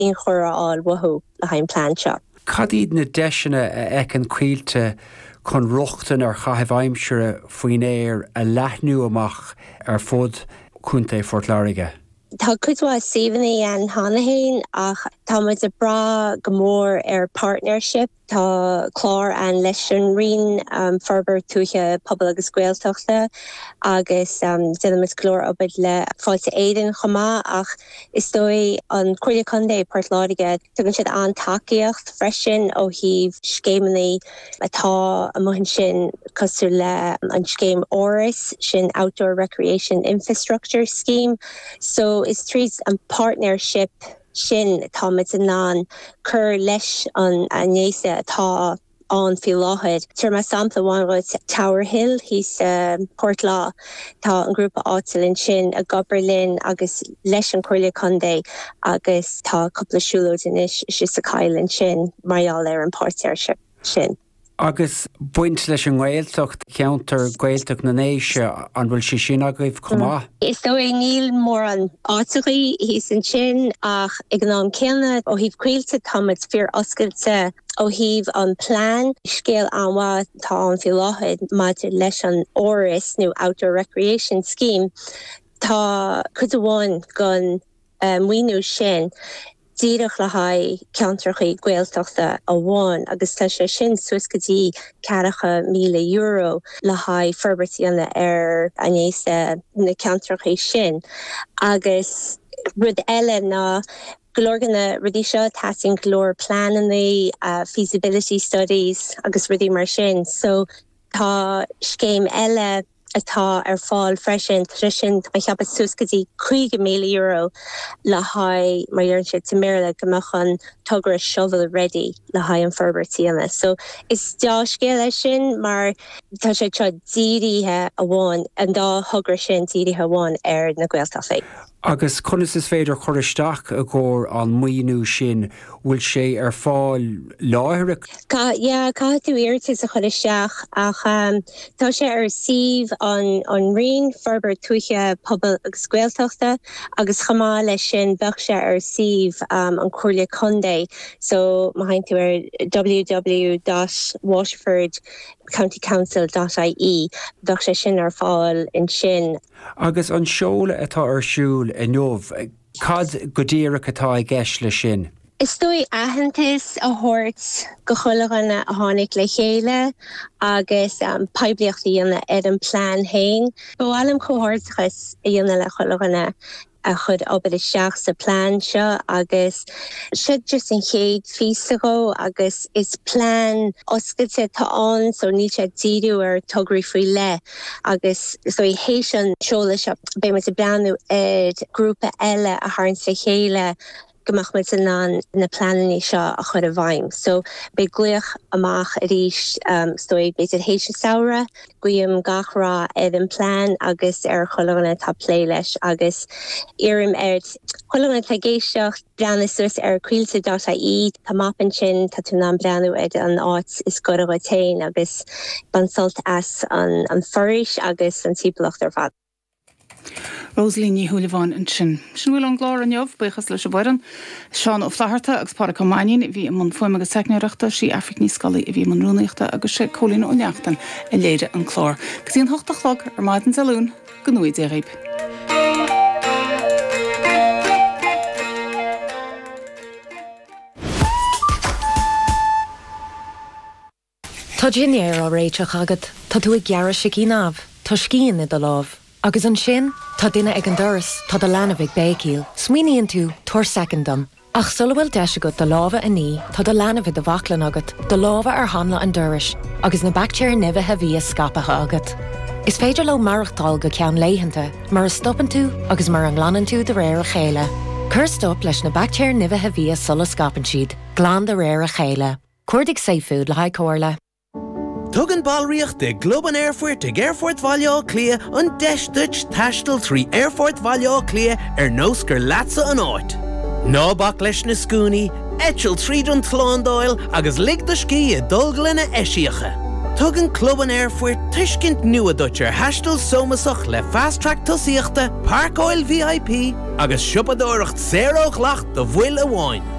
in chóráil wathú le hain plán seo. Cadíd na deisina ag an cuilte chun rochtan ar chaithbhaimsere faoin éir a leathnú amach ar fud cúnta Fort Láirge. Tá cúdhá Stephen an Hanahain ach tá muid a bra gomór ar partnership tá chlár an leis an rion ferber túthe pobl agus Gaeltachta agus dyna chlór obid le fáilte éidir chomá ach is dói an Cuaille Condé Port Láirge tugann siad an takeíocht freisin ó híh scéimnaí atá a muhann sin cosú le an scéim ORIS sin Outdoor Recreation Infrastructure Scheme. So is trees an partnership sin táid an ná chur leis an néise atá an fi láhead. Tir me sampla bháin Tower Hill hís Port Lá tá an grúpa átalinn sin a Goberlin agus leis an Cuaille Condé agus tá coppla siúlóid inis is a caiileann sin maiall ar an partnership sin. Agus buint leis an Gaeltacht ceantar Gaeltacht na néise an bhfuil si sin agaibh chumá. Is dó é níl mór an átaí hís an sin ach ag ná céanna ó híh cuiilte táid fear oscailte ó híh an plán scéal anhá tá an fi láhead maidir leis an ORIS nó Outdoor Recreation Scheme tá chud amháin gon muoinú sin díadach le haid ceantrachaí Gaeltachta a bháin agus tá sé sin suascatí €400,000 le haid ferbertíanna ar anéise na ceantrachaí sin agus rud eile ná glorganna rudí seo tasing glór plananaí feasibility studies agus rudí mar sin so tá scéim eile atá ar fáil freisin trisin a cheappa suascatí €50,000 le haid mar dhearann siad timméile gomachchan tugra shovel ready le haid an ferbertíanna. So is dá scéile sin mar tá sé tro dírithe a bháin an dá thugra sin dírithe bháin ar na Gaeltachaí. Agus conas is féidir choristeach a gcóir an muoinú sin bhfuil sé ar fáil láithreach? Cá tú iirtas a choristeach ach tá sé ar síomh an rion ferber túthe pobl agus Gaeltachta agus chamá lei sin bheadh sé ar síomh an Cuaille Condé. So má hain tú ar www.waterfordcountycouncil.ie bheadh sé sin ar fáil in sin. Agus an seola atá ar siúl i nómh, cad go díreach atá I gceist le sin? Is dói ahantas a hort go chulaganna a tháinig le chéile agus pebliachtaí dhéanana ar an plán hain. Bhfuil chomhortachas a dhéanana le chulaganna a chud obair isteach sa plán seo agus siad just an chéad físa go agus is plán oscailte tá an so ní sé díú ar tugraí faoi le agus so I hééis an seola seo bé me a breanú grúpa eile a tharn sa chéile gomach met na plannen seo a chud a bhaim. So be gluach amach a ríis stoi be héise saora, guim gachrá an plán agus ar cholaganna tá plé leis agus irim cholaganna tá géisiocht breanna suas ar cuilte.ie tá mapan sin tá tú ná breanú an áit is go a tain agus bansalt as an foris agus an tíblacht ar fad. Rosalíní Húlaháin an sin. Sin bhfuil an glár an jobh buchas leis a bhairan. Seán ó flaharta agus pára comáin bhí man foiim agus secneachta sí Afric ní scalaí a bhí man rúnaíochta agus sé cólín ó neachtain I léire an chlár. Cosíon hochtachlog ar maidin salún go nuaid éiríb. Tá dinnéir á réiteach agad, tá tú ag gearra sé cí náb, tá scían I do láb. Agus an sin, tá duine ag an doras, tá do leanamh bécíl, smuoíonn tú tuair secondam. Ach sulhfuil deise go do lábha a ní, tá do leanamh do bhaclan agat, do lábha ar hanla an doras, agus na bactéir nimhethe bhí a scapathe agat. Is féidir le marachtáil go ceann léitheanta, mar a stoppan tú agus mar an ghlanan tú de réir a chéile. Cur stop leis na bactéir nimhethe bhí a sulla scapan siad, glán de réir a chéile. Cuirdig seafood le haid cóirla. Tugan balríocht de Globan Airfort ag Airfort Valleá Clia an deisdúit taistil trí Airfort Valleá Clia nóscar latsa an áit. Nábach leis na scúnaí, eitiil tríd an tlándáil agus lig do scí a dulglanna eisiacha. tugann Club an Airfuir tuiscint nua dúirtear heistil somasach le fast track tosíochta, Park Oil VIP agus siopadóireacht 0 do bhfuil amháin.